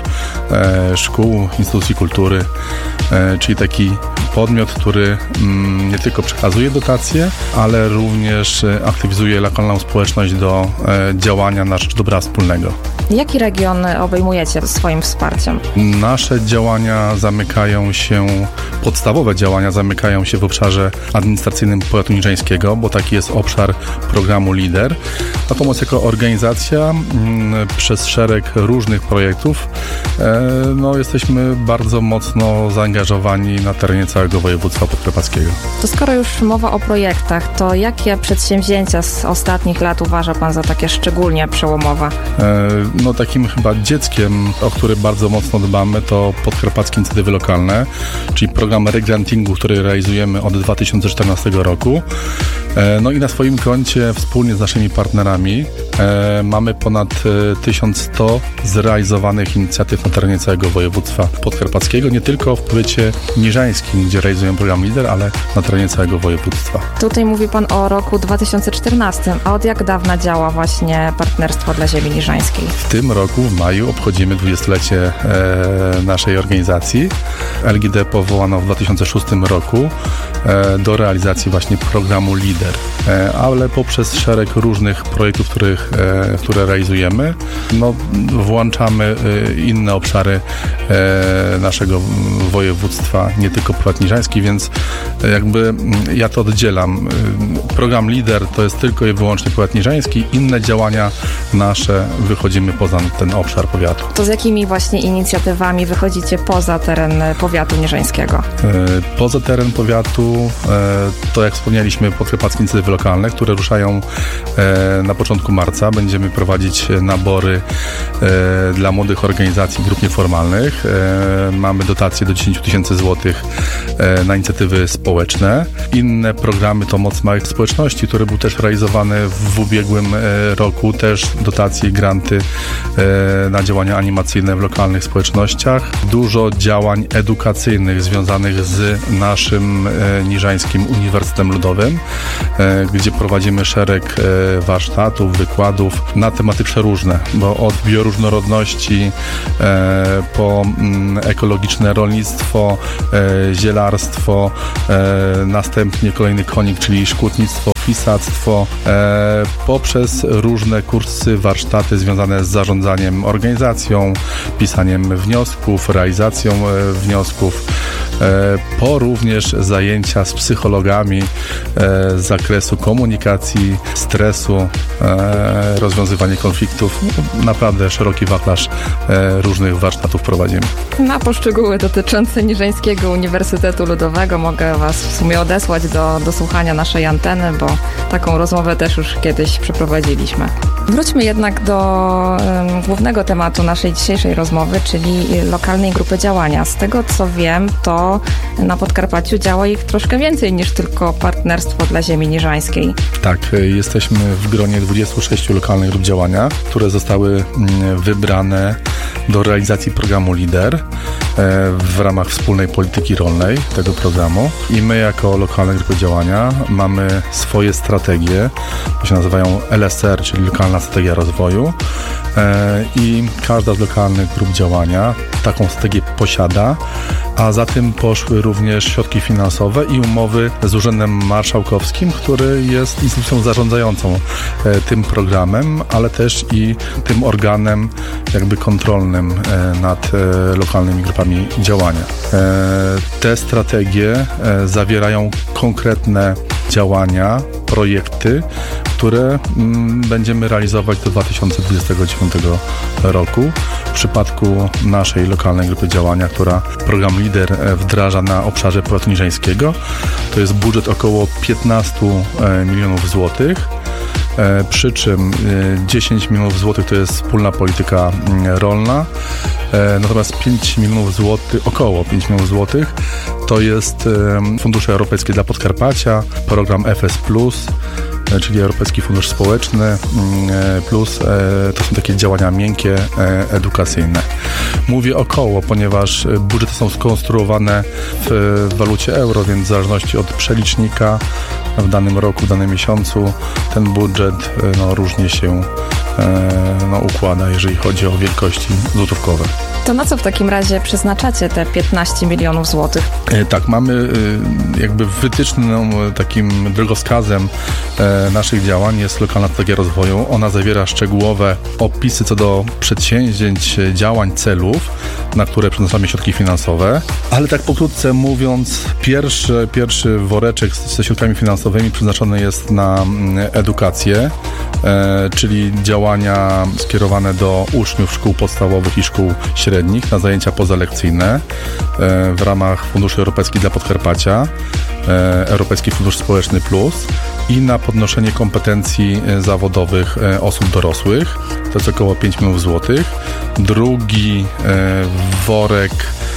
e, szkół, instytucji kultury, e, czyli taki podmiot, który m, nie tylko przekazuje dotacje, ale również aktywizuje lokalną społeczność do e, działania na rzecz dobra wspólnego. Jaki region obejmujecie swoim wsparciem? Nasze działania zamykają się, podstawowe działania zamykają się w obszarze administracyjnym powiatu niżańskiego, bo taki jest obszar programu LIDER. Natomiast jako organizacja m, przez szereg różnych projektów e, no, jesteśmy bardzo mocno zaangażowani na terenie całego województwa podkarpackiego. To skoro już mowa o projektach, to jakie przedsięwzięcia z ostatnich lat uważa Pan za takie szczególnie przełomowe? E, no takim chyba dzieckiem, o który bardzo mocno dbamy, to Podkarpackie Inicjatywy Lokalne, czyli program regrantingu, który realizujemy od dwa tysiące czternastego roku. E, no i na swoim koncie wspólnie z naszymi partnerami e, mamy ponad e, tysiąc sto zrealizowanych inicjatyw na terenie całego województwa podkarpackiego, nie tylko w powiecie niżańskim, gdzie realizujemy program LIDER, ale na terenie całego województwa. Tutaj mówi Pan o roku dwa tysiące czternastym, a od jak dawna działa właśnie Partnerstwo dla Ziemi Niżańskiej? W tym roku, w maju, obchodzimy dwudziestolecie e, naszej organizacji. L G D powołano w dwa tysiące szóstym roku e, do realizacji właśnie programu LIDER, e, ale poprzez szereg różnych projektów, których, e, które realizujemy, no, włączamy e, inne obszary e, naszego województwa, nie tylko powiat niżański, więc jakby ja to oddzielam. Program LIDER to jest tylko i wyłącznie powiat niżański, inne działania nasze wychodzimy poza ten obszar powiatu. To z jakimi właśnie inicjatywami wychodzicie poza teren powiatu niżańskiego? Poza teren powiatu, to jak wspomnieliśmy, Podkarpackie Podkarpackie Inicjatywy Lokalne, które ruszają na początku marca. Będziemy prowadzić nabory dla młodych organizacji, grup nieformalnych. Mamy dotacje do dziesięć tysięcy złotych na inicjatywy społeczne. Inne programy to Moc Małych Społeczności, który był też realizowany w ubiegłym roku. Też dotacje i granty na działania animacyjne w lokalnych społecznościach. Dużo działań edukacyjnych związanych z naszym Niżańskim Uniwersytetem Ludowym, gdzie prowadzimy szereg warsztatów, wykładów na tematy przeróżne, bo od bioróżnorodności po ekologiczne rolnictwo, zielarstwo, następnie kolejny konik, czyli szkótnictwo, pisactwo, e, poprzez różne kursy, warsztaty związane z zarządzaniem organizacją, pisaniem wniosków, realizacją e, wniosków, e, po również zajęcia z psychologami e, z zakresu komunikacji, stresu, e, rozwiązywanie konfliktów. Naprawdę szeroki wachlarz e, różnych warsztatów prowadzimy. Na poszczegóły dotyczące Niżańskiego Uniwersytetu Ludowego mogę Was w sumie odesłać do, do słuchania naszej anteny, bo taką rozmowę też już kiedyś przeprowadziliśmy. Wróćmy jednak do um, głównego tematu naszej dzisiejszej rozmowy, czyli lokalnej grupy działania. Z tego co wiem, to na Podkarpaciu działa ich troszkę więcej niż tylko Partnerstwo dla Ziemi Niżańskiej. Tak, jesteśmy w gronie dwudziestu sześciu lokalnych grup działania, które zostały wybrane do realizacji programu LIDER w ramach wspólnej polityki rolnej tego programu. I my jako lokalne grupy działania mamy swoje strategie, to się nazywają L S R, czyli Lokalna Strategia Rozwoju, i każda z lokalnych grup działania taką strategię posiada, a za tym poszły również środki finansowe i umowy z Urzędem Marszałkowskim, który jest instytucją zarządzającą tym programem, ale też i tym organem jakby kontrolnym nad lokalnymi grupami działania. Te strategie zawierają konkretne działania, projekty, które będziemy realizować do dwa tysiące dwudziestego dziewiątego roku. W przypadku naszej lokalnej grupy działania, która program LIDER wdraża na obszarze powiatu niżańskiego, to jest budżet około piętnaście milionów złotych. Przy czym dziesięć milionów złotych to jest wspólna polityka rolna, natomiast pięć milionów złotych, około pięć milionów złotych to jest fundusze europejskie dla Podkarpacia, program F S plus, czyli Europejski Fundusz Społeczny, plus to są takie działania miękkie, edukacyjne. Mówię około, ponieważ budżety są skonstruowane w walucie euro, więc w zależności od przelicznika w danym roku, w danym miesiącu ten budżet no, różnie się no, układa, jeżeli chodzi o wielkości złotówkowe. To na co w takim razie przeznaczacie te piętnaście milionów złotych? Tak, mamy jakby wytyczną, takim drogowskazem naszych działań jest Lokalna Strategia Rozwoju. Ona zawiera szczegółowe opisy co do przedsięwzięć, działań, celów, na które przeznaczamy środki finansowe, ale tak pokrótce mówiąc, pierwszy, pierwszy woreczek ze środkami finansowymi przeznaczony jest na edukację, czyli działania skierowane do uczniów szkół podstawowych i szkół średnich na zajęcia pozalekcyjne w ramach Funduszy Europejskich dla Podkarpacia, Europejski Fundusz Społeczny Plus i na podnoszenie kompetencji zawodowych osób dorosłych. To jest około pięć milionów złotych. Drugi worek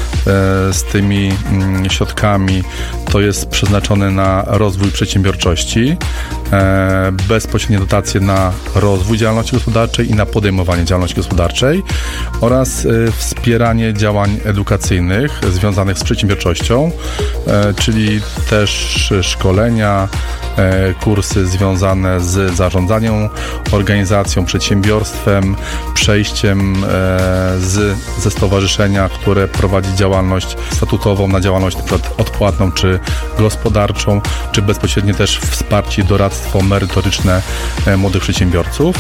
z tymi środkami to jest przeznaczony na rozwój przedsiębiorczości, bezpośrednie dotacje na rozwój działalności gospodarczej i na podejmowanie działalności gospodarczej oraz wspieranie działań edukacyjnych związanych z przedsiębiorczością, czyli też szkolenia, kursy związane z zarządzaniem organizacją, przedsiębiorstwem, przejściem z, ze stowarzyszenia, które prowadzi działalność statutową na działalność np. odpłatną czy gospodarczą, czy bezpośrednio też wsparcie i doradztwo merytoryczne młodych przedsiębiorców.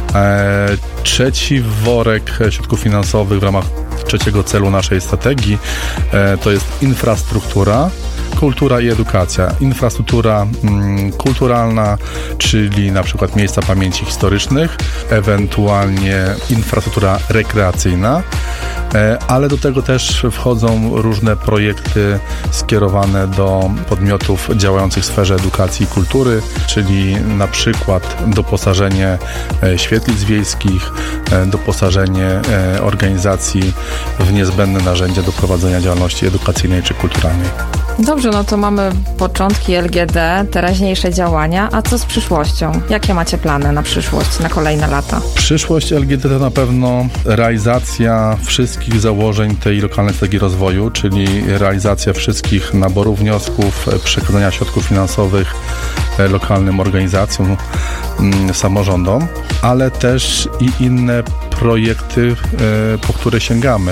Trzeci worek środków finansowych w ramach trzeciego celu naszej strategii to jest infrastruktura. kultura i edukacja, infrastruktura mm, kulturalna, czyli na przykład miejsca pamięci historycznych, ewentualnie infrastruktura rekreacyjna, ale do tego też wchodzą różne projekty skierowane do podmiotów działających w sferze edukacji i kultury, czyli na przykład doposażenie świetlic wiejskich, doposażenie organizacji w niezbędne narzędzia do prowadzenia działalności edukacyjnej czy kulturalnej. Dobrze, no to mamy początki L G D, teraźniejsze działania, a co z przyszłością? Jakie macie plany na przyszłość, na kolejne lata? Przyszłość L G D to na pewno realizacja wszystkich założeń tej lokalnej strategii rozwoju, czyli realizacja wszystkich naborów wniosków, przekazania środków finansowych lokalnym organizacjom, samorządom, ale też i inne projekty, po które sięgamy.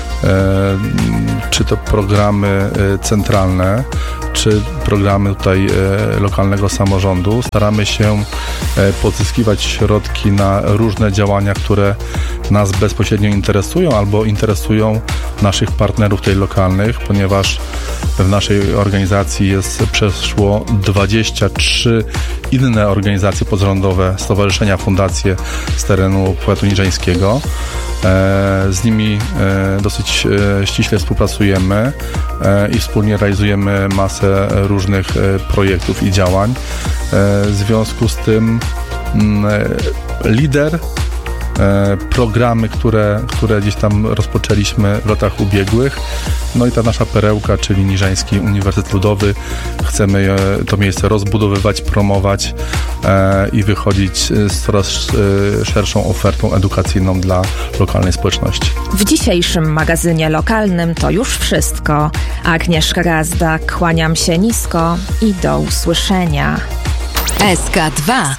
Czy to programy centralne, czy programy tutaj lokalnego samorządu. Staramy się pozyskiwać środki na różne działania, które nas bezpośrednio interesują albo interesują naszych partnerów tutaj lokalnych, ponieważ w naszej organizacji jest przeszło dwadzieścia trzy inne organizacje pozarządowe, stowarzyszenia, fundacje z terenu powiatu niżańskiego. Z nimi dosyć ściśle współpracujemy i wspólnie realizujemy masę różnych projektów i działań. W związku z tym lider, programy, które, które gdzieś tam rozpoczęliśmy w latach ubiegłych. No i ta nasza perełka, czyli Niżański Uniwersytet Ludowy. Chcemy to miejsce rozbudowywać, promować e, i wychodzić z coraz e, szerszą ofertą edukacyjną dla lokalnej społeczności. W dzisiejszym magazynie lokalnym to już wszystko. Agnieszka Gazda, kłaniam się nisko i do usłyszenia. S K dwa.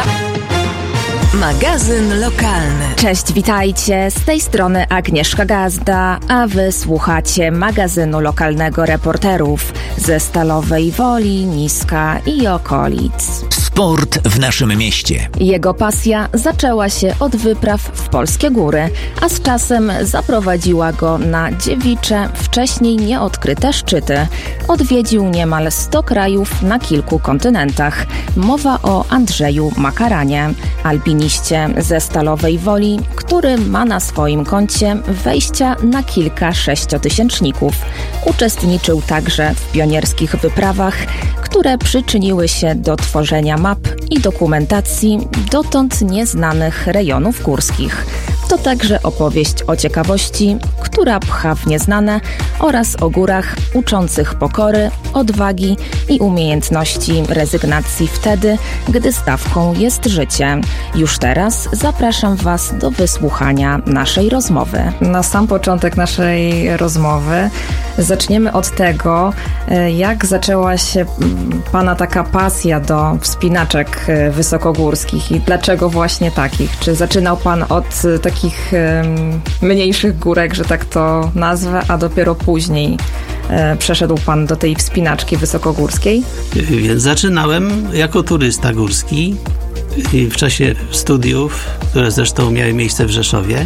Magazyn lokalny. Cześć, witajcie. Z tej strony Agnieszka Gazda, a wy słuchacie magazynu lokalnego reporterów ze Stalowej Woli, Niska i okolic. Sport w naszym mieście. Jego pasja zaczęła się od wypraw w polskie góry, a z czasem zaprowadziła go na dziewicze, wcześniej nieodkryte szczyty. Odwiedził niemal sto krajów na kilku kontynentach. Mowa o Andrzeju Makaranie, alpiniście ze Stalowej Woli, który ma na swoim koncie wejścia na kilka sześciotysięczników. Uczestniczył także w pionierskich wyprawach, które przyczyniły się do tworzenia map i dokumentacji dotąd nieznanych rejonów górskich. To także opowieść o ciekawości, która pcha w nieznane, oraz o górach uczących pokory, odwagi i umiejętności rezygnacji wtedy, gdy stawką jest życie. Już teraz zapraszam Was do wysłuchania naszej rozmowy. Na sam początek naszej rozmowy zaczniemy od tego, jak zaczęła się Pana taka pasja do wspinaczek wysokogórskich i dlaczego właśnie takich? Czy zaczynał Pan od takich um, mniejszych górek, że tak to nazwę, a dopiero później e, przeszedł Pan do tej wspinaczki wysokogórskiej? Więc zaczynałem jako turysta górski w czasie studiów, które zresztą miały miejsce w Rzeszowie.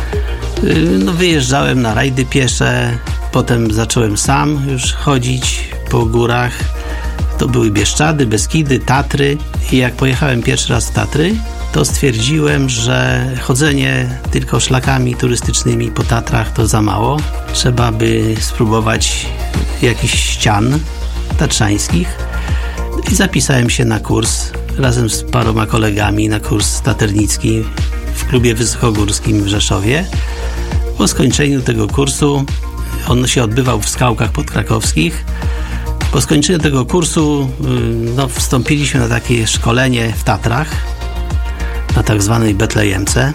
No, wyjeżdżałem na rajdy piesze, potem zacząłem sam już chodzić po górach. To były Bieszczady, Beskidy, Tatry i jak pojechałem pierwszy raz w Tatry, to stwierdziłem, że chodzenie tylko szlakami turystycznymi po Tatrach to za mało. Trzeba by spróbować jakichś ścian tatrzańskich i zapisałem się na kurs razem z paroma kolegami na kurs taternicki w klubie wysokogórskim w Rzeszowie. Po skończeniu tego kursu, on się odbywał w Skałkach Podkrakowskich, po skończeniu tego kursu no, wstąpiliśmy na takie szkolenie w Tatrach, na tak zwanej Betlejemce,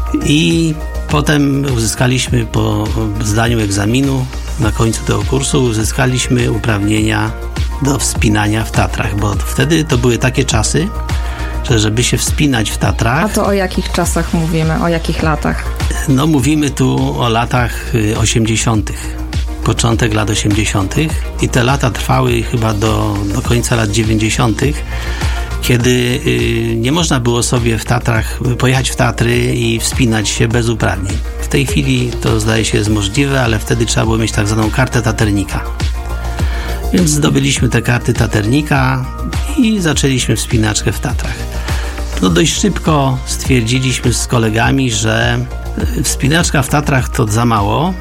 i potem uzyskaliśmy po zdaniu egzaminu na końcu tego kursu uzyskaliśmy uprawnienia do wspinania w Tatrach, bo wtedy to były takie czasy, że żeby się wspinać w Tatrach... A to o jakich czasach mówimy? O jakich latach? No mówimy tu o latach osiemdziesiątych. Początek lat osiemdziesiątych i te lata trwały chyba do, do końca lat dziewięćdziesiątych, kiedy y, nie można było sobie w Tatrach pojechać w Tatry i wspinać się bez uprawnień. W tej chwili to zdaje się jest możliwe, ale wtedy trzeba było mieć tak zwaną kartę taternika. Więc zdobyliśmy te karty taternika i zaczęliśmy wspinaczkę w Tatrach. No dość szybko stwierdziliśmy z kolegami, że wspinaczka w Tatrach to za mało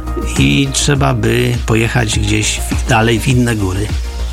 i trzeba by pojechać gdzieś dalej w inne góry.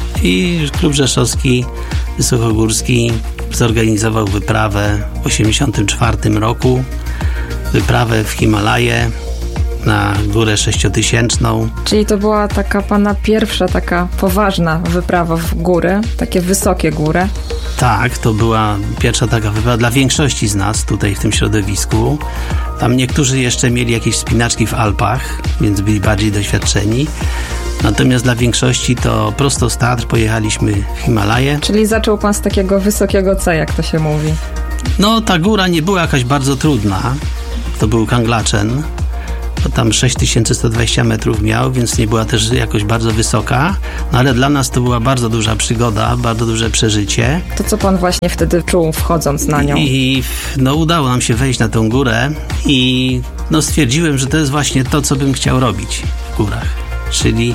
I Klub Rzeszowski Wysokogórski zorganizował wyprawę w osiemdziesiątym czwartym roku, wyprawę w Himalaje na górę sześciotysięczną. Czyli to była taka pana pierwsza taka poważna wyprawa w góry, takie wysokie góry. Tak, to była pierwsza taka wyprawa dla większości z nas tutaj w tym środowisku. Tam niektórzy jeszcze mieli jakieś wspinaczki w Alpach, więc byli bardziej doświadczeni. Natomiast dla większości to prosto z Tatr pojechaliśmy w Himalaje. Czyli zaczął pan z takiego wysokiego C, jak to się mówi. No, ta góra nie była jakaś bardzo trudna. To był Kanglachen. Tam sześć tysięcy sto dwadzieścia metrów miał, więc nie była też jakoś bardzo wysoka. No ale dla nas to była bardzo duża przygoda, bardzo duże przeżycie. To co pan właśnie wtedy czuł, wchodząc na nią? I no, udało nam się wejść na tę górę i no, stwierdziłem, że to jest właśnie to, co bym chciał robić w górach. Czyli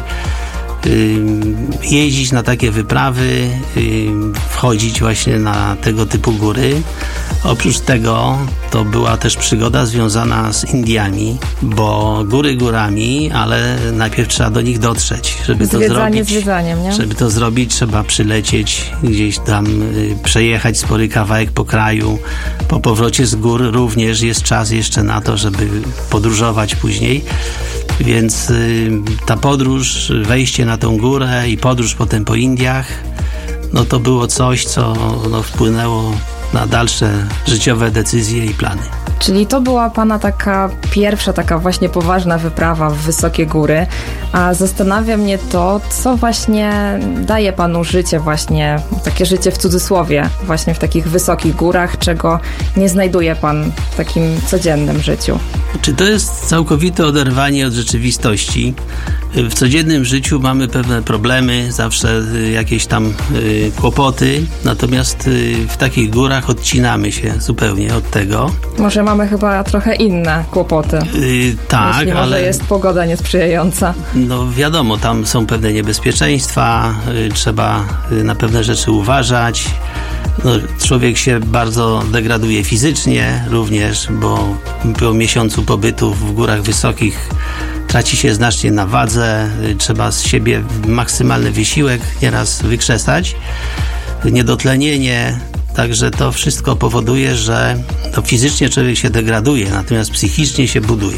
y, jeździć na takie wyprawy, y, wchodzić właśnie na tego typu góry. Oprócz tego to była też przygoda związana z Indiami, bo góry górami, ale najpierw trzeba do nich dotrzeć, żeby Zwiedzanie, to zrobić. Zwiedzaniem, nie? Żeby to zrobić, trzeba przylecieć gdzieś tam, y, przejechać spory kawałek po kraju. Po powrocie z gór również jest czas jeszcze na to, żeby podróżować później. Więc y, ta podróż, wejście na tą górę i podróż potem po Indiach, no to było coś, co no, wpłynęło na dalsze życiowe decyzje i plany. Czyli to była pana taka pierwsza, taka właśnie poważna wyprawa w wysokie góry, a zastanawia mnie to, co właśnie daje panu życie właśnie, takie życie w cudzysłowie, właśnie w takich wysokich górach, czego nie znajduje pan w takim codziennym życiu. Czy to jest całkowite oderwanie od rzeczywistości? W codziennym życiu mamy pewne problemy, zawsze jakieś tam y, kłopoty, natomiast y, w takich górach odcinamy się zupełnie od tego. Może mamy chyba trochę inne kłopoty. Y, tak, Jeśli ale może jest pogoda niesprzyjająca. No wiadomo, tam są pewne niebezpieczeństwa, y, trzeba y, na pewne rzeczy uważać. No, człowiek się bardzo degraduje fizycznie również, bo po miesiącu pobytu w górach wysokich traci się znacznie na wadze, trzeba z siebie maksymalny wysiłek nieraz wykrzesać, niedotlenienie, także to wszystko powoduje, że no, fizycznie człowiek się degraduje, natomiast psychicznie się buduje.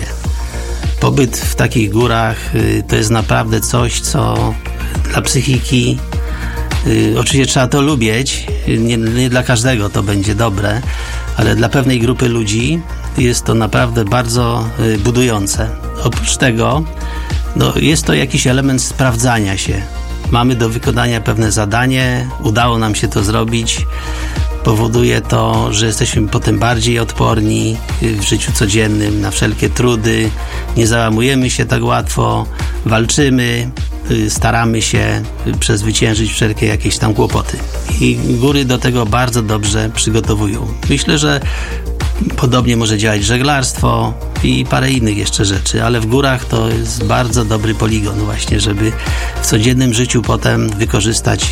Pobyt w takich górach y, to jest naprawdę coś, co dla psychiki y, oczywiście trzeba to lubić, nie, nie dla każdego to będzie dobre, ale dla pewnej grupy ludzi jest to naprawdę bardzo y, budujące. Oprócz tego no, jest to jakiś element sprawdzania się. Mamy do wykonania pewne zadanie, udało nam się to zrobić. Powoduje to, że jesteśmy potem bardziej odporni w życiu codziennym na wszelkie trudy. Nie załamujemy się tak łatwo, walczymy, staramy się przezwyciężyć wszelkie jakieś tam kłopoty. I góry do tego bardzo dobrze przygotowują. Myślę, że podobnie może działać żeglarstwo i parę innych jeszcze rzeczy, ale w górach to jest bardzo dobry poligon właśnie, żeby w codziennym życiu potem wykorzystać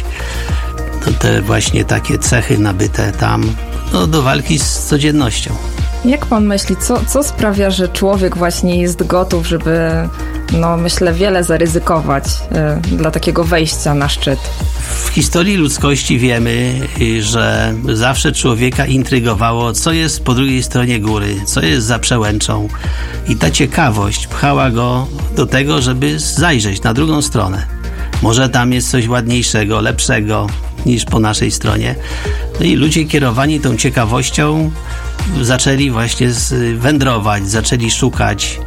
te właśnie takie cechy nabyte tam no, do walki z codziennością. Jak pan myśli, co, co sprawia, że człowiek właśnie jest gotów, żeby, no myślę, wiele zaryzykować y, dla takiego wejścia na szczyt? W historii ludzkości wiemy, że zawsze człowieka intrygowało, co jest po drugiej stronie góry, co jest za przełęczą. I ta ciekawość pchała go do tego, żeby zajrzeć na drugą stronę. Może tam jest coś ładniejszego, lepszego niż po naszej stronie. No i ludzie kierowani tą ciekawością zaczęli właśnie wędrować, zaczęli szukać.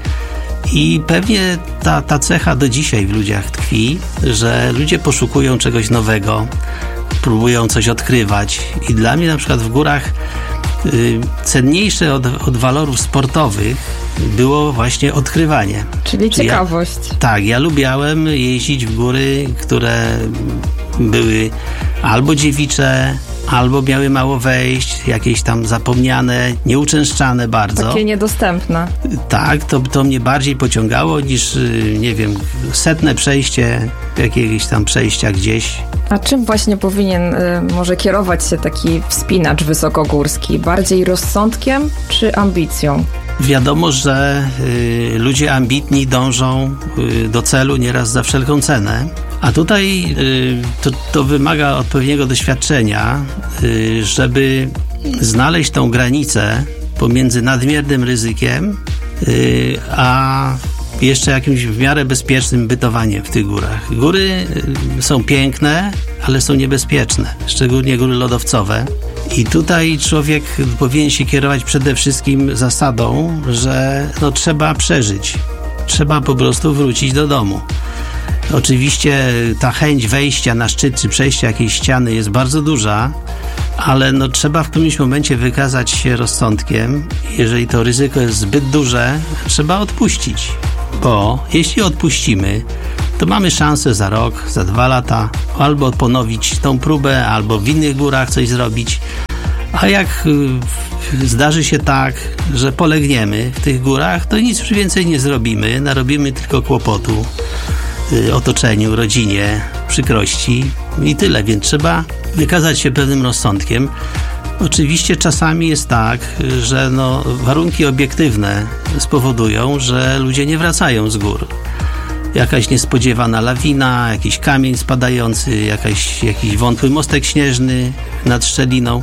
I pewnie ta, ta cecha do dzisiaj w ludziach tkwi, że ludzie poszukują czegoś nowego, próbują coś odkrywać. I dla mnie na przykład w górach y, cenniejsze od, od walorów sportowych było właśnie odkrywanie. Czyli Czy ciekawość. Ja, tak, ja lubiałem jeździć w góry, które były albo dziewicze, albo miały mało wejść, jakieś tam zapomniane, nieuczęszczane bardzo. Takie niedostępne. Tak, to, to mnie bardziej pociągało niż, nie wiem, setne przejście jakiegoś tam przejścia gdzieś. A czym właśnie powinien y, może kierować się taki wspinacz wysokogórski? Bardziej rozsądkiem czy ambicją? Wiadomo, że y, ludzie ambitni dążą y, do celu nieraz za wszelką cenę, a tutaj y, to, to wymaga odpowiedniego doświadczenia, y, żeby znaleźć tą granicę pomiędzy nadmiernym ryzykiem y, a jeszcze jakimś w miarę bezpiecznym bytowaniem w tych górach. Góry y, są piękne, ale są niebezpieczne, szczególnie góry lodowcowe. I tutaj człowiek powinien się kierować przede wszystkim zasadą, że no, trzeba przeżyć. Trzeba po prostu wrócić do domu. Oczywiście ta chęć wejścia na szczyt czy przejścia jakiejś ściany jest bardzo duża, ale no, trzeba w którymś momencie wykazać się rozsądkiem. Jeżeli to ryzyko jest zbyt duże, trzeba odpuścić. Bo jeśli odpuścimy, to mamy szansę za rok, za dwa lata albo ponowić tą próbę, albo w innych górach coś zrobić. A jak y, zdarzy się tak, że polegniemy w tych górach, to nic już więcej nie zrobimy, narobimy tylko kłopotu y, otoczeniu, rodzinie, przykrości i tyle, więc trzeba wykazać się pewnym rozsądkiem. Oczywiście czasami jest tak, że no, warunki obiektywne spowodują, że ludzie nie wracają z gór. Jakaś niespodziewana lawina, jakiś kamień spadający, jakaś, jakiś wątły mostek śnieżny nad szczeliną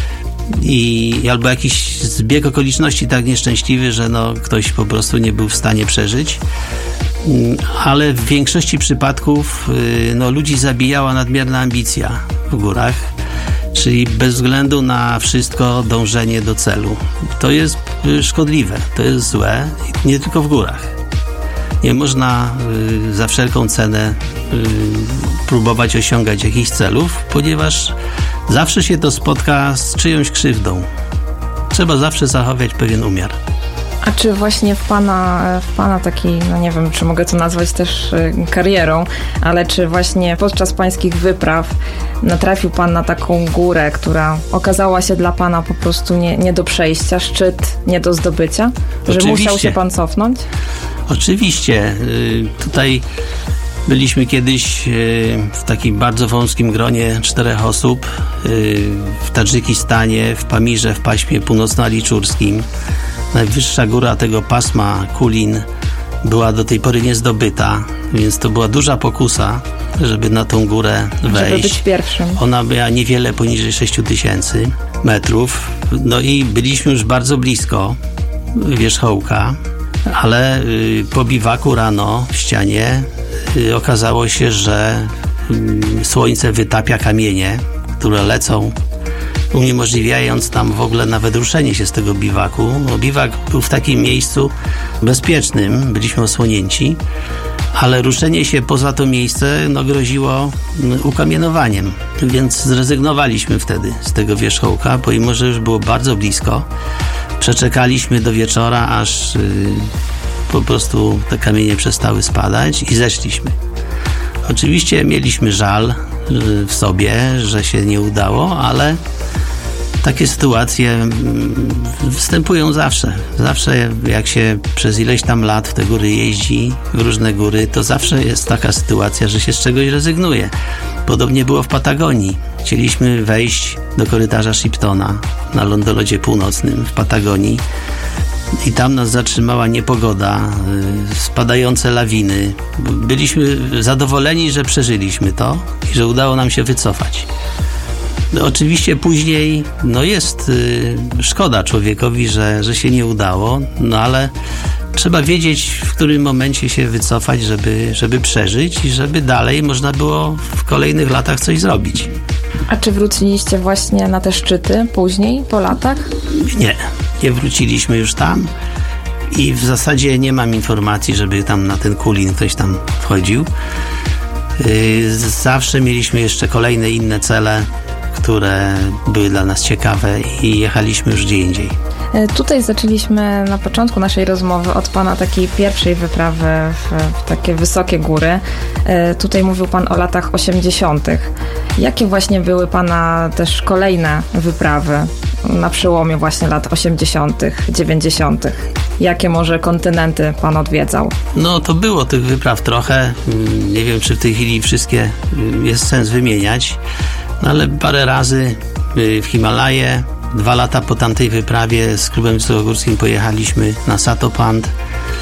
i albo jakiś zbieg okoliczności tak nieszczęśliwy, że no, ktoś po prostu nie był w stanie przeżyć. Ale w większości przypadków no, ludzi zabijała nadmierna ambicja w górach, czyli bez względu na wszystko dążenie do celu. To jest szkodliwe, to jest złe, nie tylko w górach. Nie można y, za wszelką cenę y, próbować osiągać jakichś celów, ponieważ zawsze się to spotka z czyjąś krzywdą. Trzeba zawsze zachować pewien umiar. A czy właśnie w pana, w pana takiej, no nie wiem, czy mogę to nazwać też karierą, ale czy właśnie podczas pańskich wypraw natrafił pan na taką górę, która okazała się dla pana po prostu nie, nie do przejścia, szczyt nie do zdobycia? Że Oczywiście. Musiał się pan cofnąć? Oczywiście. Tutaj byliśmy kiedyś w takim bardzo wąskim gronie czterech osób w Tadżykistanie, w Pamirze, w paśmie północno-aliczurskim. Najwyższa góra tego pasma Kulin była do tej pory niezdobyta, więc to była duża pokusa, żeby na tą górę wejść. Żeby być pierwszym. Ona była niewiele poniżej sześć tysięcy metrów. No i byliśmy już bardzo blisko wierzchołka, ale y, po biwaku rano w ścianie y, okazało się, że y, słońce wytapia kamienie, które lecą, uniemożliwiając tam w ogóle nawet ruszenie się z tego biwaku. No, biwak był w takim miejscu bezpiecznym, byliśmy osłonięci, ale ruszenie się poza to miejsce no, groziło ukamienowaniem, więc zrezygnowaliśmy wtedy z tego wierzchołka, pomimo że już było bardzo blisko. Przeczekaliśmy do wieczora, aż yy, po prostu te kamienie przestały spadać i zeszliśmy. Oczywiście mieliśmy żal yy, w sobie, że się nie udało, ale takie sytuacje występują zawsze. Zawsze jak się przez ileś tam lat w te góry jeździ, w różne góry, to zawsze jest taka sytuacja, że się z czegoś rezygnuje. Podobnie było w Patagonii. Chcieliśmy wejść do korytarza Shiptona na lądolodzie północnym w Patagonii i tam nas zatrzymała niepogoda, spadające lawiny. Byliśmy zadowoleni, że przeżyliśmy to i że udało nam się wycofać. No, oczywiście później no jest y, szkoda człowiekowi, że, że się nie udało, no ale trzeba wiedzieć, w którym momencie się wycofać, żeby, żeby przeżyć i żeby dalej można było w kolejnych latach coś zrobić. A czy wróciliście właśnie na te szczyty później, po latach? Nie, nie wróciliśmy już tam i w zasadzie nie mam informacji, żeby tam na ten Kulin ktoś tam wchodził. Yy, zawsze mieliśmy jeszcze kolejne inne cele, które były dla nas ciekawe i jechaliśmy już gdzie indziej. Tutaj zaczęliśmy na początku naszej rozmowy od Pana takiej pierwszej wyprawy w, w takie wysokie góry. Tutaj mówił Pan o latach osiemdziesiątych. Jakie właśnie były Pana też kolejne wyprawy na przełomie właśnie lat osiemdziesiątych, dziewięćdziesiątych? Jakie może kontynenty Pan odwiedzał? No to było tych wypraw trochę. Nie wiem, czy w tej chwili wszystkie jest sens wymieniać, no ale parę razy w Himalaje. Dwa lata po tamtej wyprawie z klubem wysokogórskim pojechaliśmy na Satopant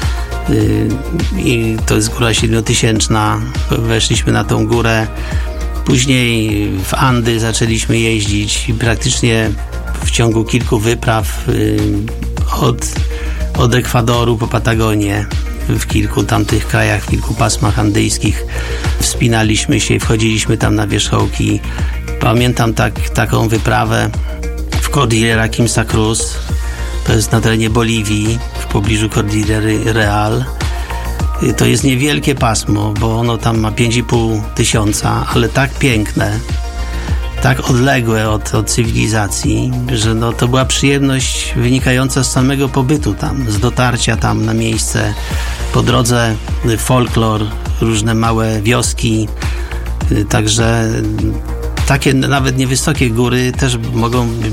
i to jest góra siedmiotysięczna. Weszliśmy na tą górę. Później w Andy zaczęliśmy jeździć i praktycznie w ciągu kilku wypraw od, od Ekwadoru po Patagonię w kilku tamtych krajach, w kilku pasmach andyjskich wspinaliśmy się i wchodziliśmy tam na wierzchołki. Pamiętam tak, taką wyprawę w Cordillera Quimsa Cruz, to jest na terenie Boliwii, w pobliżu Cordillery Real. To jest niewielkie pasmo, bo ono tam ma pięć i pół tysiąca, ale tak piękne, tak odległe od, od cywilizacji, że no, to była przyjemność wynikająca z samego pobytu tam, z dotarcia tam na miejsce. Po drodze folklor, różne małe wioski, także takie nawet niewysokie góry też mogą